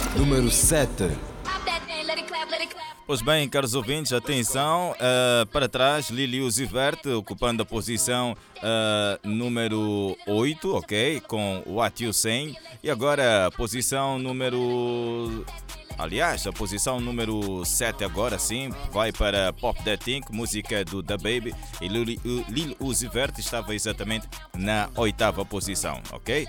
Número 7. Pois bem, caros ouvintes, atenção, para trás, Lil Uzi Vert ocupando a posição número 8, ok, com What You Saying. E agora a posição número... Aliás, a posição número 7 agora sim vai para Pop That Thing, música do Da Baby, e Lil Uzi Vert estava exatamente na 8ª posição, ok?